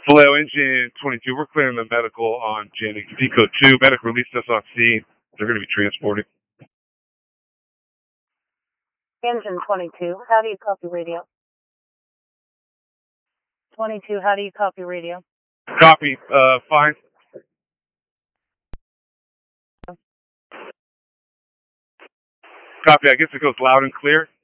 Vallejo Engine 22, we're clearing the medical on Jennings. Decode 2, medic released us on scene. They're going to be transporting. Engine 22, how do you copy radio? 22, how do you copy radio? Copy, fine. Copy, I guess it goes loud and clear.